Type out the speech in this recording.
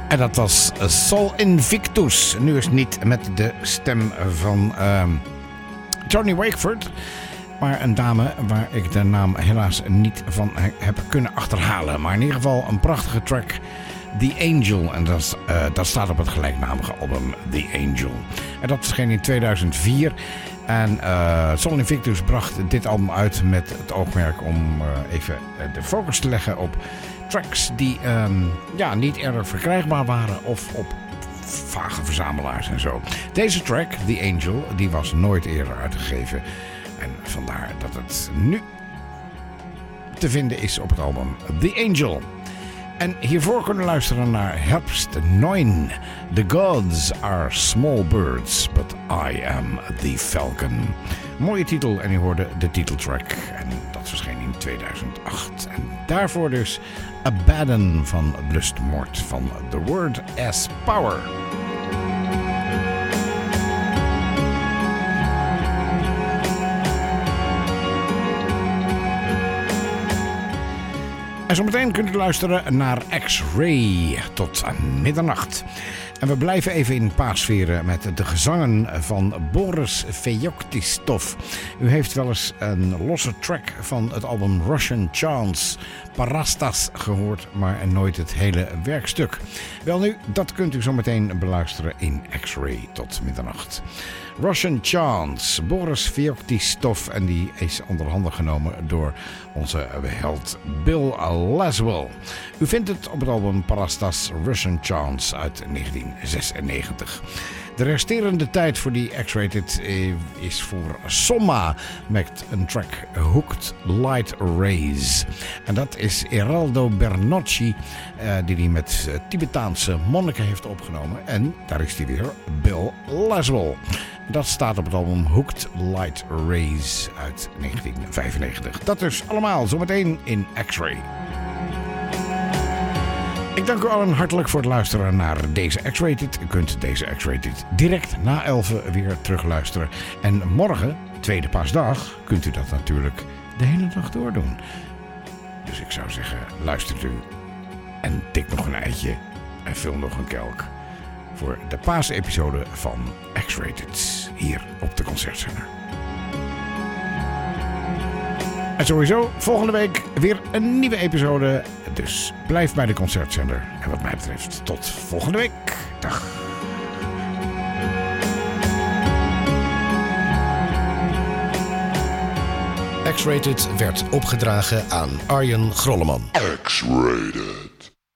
En dat was Sol Invictus. Nu is het niet met de stem van Johnny Wakeford, maar een dame waar ik de naam helaas niet van heb kunnen achterhalen. Maar in ieder geval een prachtige track, The Angel. En dat staat op het gelijknamige album The Angel. En dat verscheen in 2004. En Sol Invictus bracht dit album uit met het oogmerk om even de focus te leggen op tracks die niet eerder verkrijgbaar waren of op vage verzamelaars en zo. Deze track, The Angel, die was nooit eerder uitgegeven. En vandaar dat het nu te vinden is op het album The Angel. En hiervoor kunnen we luisteren naar Herbst 9. The gods are small birds, but I am the falcon. Mooie titel en u hoorde de titeltrack. En dat verscheen in 2008. En daarvoor dus Abaddon van Lustmoord van The Word as Power. En zometeen kunt u luisteren naar X-Ray tot middernacht. En we blijven even in paassferen met de gezangen van Boris Feoktistov. U heeft wel eens een losse track van het album Russian Chants, Parastas, gehoord, maar nooit het hele werkstuk. Welnu, dat kunt u zometeen beluisteren in X-Ray tot middernacht. Russian Chants, Boris Feoktistov, en die is onder handen genomen door onze held Bill Laswell. U vindt het op het album Parastas Russian Chants uit 1996. De resterende tijd voor die X-Rated is voor Somma met een track Hooked Light Rays. En dat is Eraldo Bernocchi die met Tibetaanse monniken heeft opgenomen. En daar is hij weer, Bill Laswell. Dat staat op het album Hooked Light Rays uit 1995. Dat dus allemaal zometeen in X-Ray. Ik dank u allen hartelijk voor het luisteren naar deze X-Rated. U kunt deze X-Rated direct na 11 weer terugluisteren. En morgen, tweede paasdag, kunt u dat natuurlijk de hele dag doordoen. Dus ik zou zeggen, luistert u en tik nog een eitje en vul nog een kelk voor de paasepisode van X-Rated hier op de Concertzender. En sowieso volgende week weer een nieuwe episode. Dus blijf bij de Concertzender. En wat mij betreft tot volgende week. Dag. X-Rated werd opgedragen aan Arjen Grolleman. X-Rated.